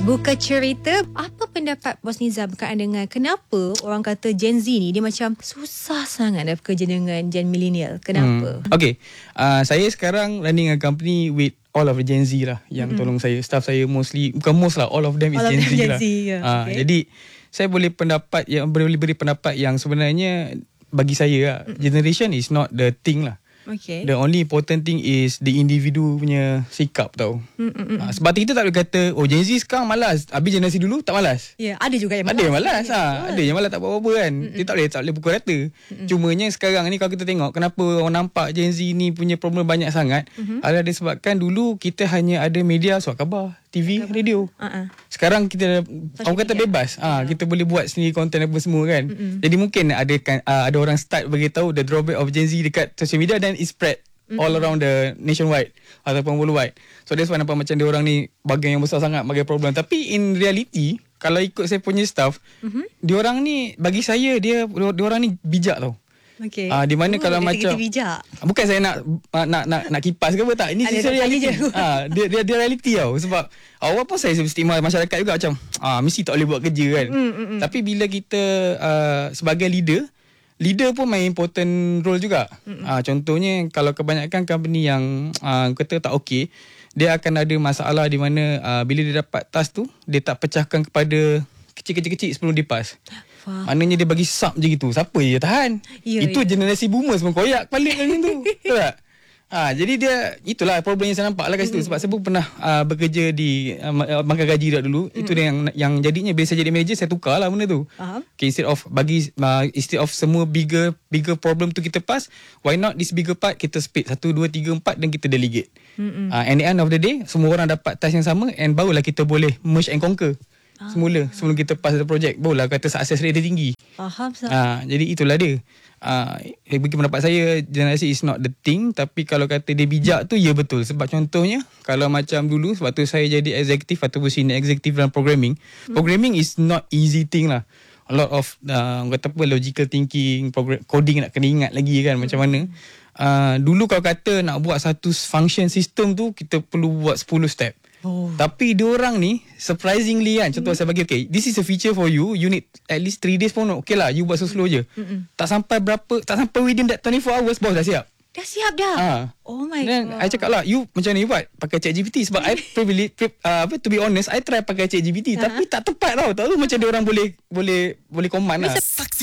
Buka cerita, apa pendapat Bos Nizam berkaitan dengan kenapa orang kata Gen Z ni dia macam susah sangat nak bekerja dengan Gen millennial? Kenapa? Okay, saya sekarang running a company with all of the Gen Z lah yang tolong saya. Staff saya mostly, bukan most lah, all of them is All of Gen them Z Gen lah. Z, yeah. Okay. Jadi saya boleh beri pendapat yang sebenarnya bagi saya lah, generation is not the thing lah. Okay. The only important thing is the individu punya sikap tau. Sebab kita tak boleh kata Gen Z sekarang malas, habis generasi dulu tak malas. Ya, ada juga yang malas. Ada yang malas ada yang malas tak buat apa-apa kan. Dia tak boleh pukul rata. Cumanya sekarang ni kalau kita tengok kenapa orang nampak Gen Z ni punya problem banyak sangat, adalah disebabkan dulu kita hanya ada media surat khabar, TV, radio. Sekarang kita orang kata bebas. Kita boleh buat sendiri konten apa semua kan. Jadi mungkin ada orang start beritahu the drawback of Gen Z dekat social media dan it spread all around the nationwide ataupun worldwide. So that's why nampak macam dia orang ni bagian yang besar sangat bagi problem. Tapi in reality kalau ikut saya punya staff, dia orang ni bagi saya dia orang ni bijak tau. Okay. Di mana kalau macam bijak. Bukan saya nak kipas ke apa tak. Ini sisi reality. Dia reality tau. Sebab awal pun saya stigma masyarakat juga macam mesti tak boleh buat kerja kan. Tapi bila kita sebagai leader pun main important role juga. Contohnya kalau kebanyakan company yang kata tak okey, dia akan ada masalah di mana bila dia dapat task tu, dia tak pecahkan kepada kecil-kecil sebelum dia pass. Maknanya dia bagi sub je gitu. Siapa je tahan? Itu generasi boomers pun koyak balik macam tu. Betul tak? Jadi dia, itulah problem yang saya nampak lah kat situ. Sebab saya pun pernah bekerja di Bangka Gaji dulu. Itu yang jadinya bila saya jadi manager, saya tukar lah benda tu. Okay, instead of semua bigger problem tu kita pass, why not this bigger part kita split 1, 2, 3, 4 dan kita delegate. And the end of the day, semua orang dapat task yang sama and barulah kita boleh merge and conquer. Sebelum kita pass the project, barulah kata success rate dia tinggi. Faham. Jadi itulah dia. Bagi pendapat saya, generasi is not the thing. Tapi kalau kata dia bijak tu, ya betul. Sebab contohnya, kalau macam dulu waktu saya jadi executive ataupun senior executive dalam programming, programming is not easy thing lah. A lot of kata apa, logical thinking, coding nak kena ingat lagi kan macam mana. Dulu kalau kata nak buat satu function system tu, kita perlu buat 10 step. Tapi diorang ni surprisingly kan, contoh saya bagi, okay, this is a feature for you, you need at least 3 days pun okay lah, you buat slow je. Tak sampai within that 24 hours bos dah siap. Dah siap dah. Oh my god. I cakap lah, you macam ni buat pakai ChatGPT. Sebab I to be honest, I try pakai ChatGPT tapi tak tepat tau. Tak tahu macam diorang boleh command lah.